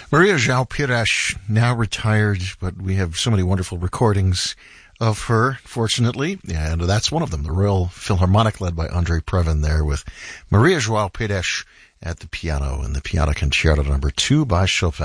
Maria João Pires, now retired, but we have so many wonderful recordings of her, fortunately, and that's one of them, the Royal Philharmonic led by Andre Previn there with Maria João Pires at the piano in the Piano Concerto No. 2 by Chopin.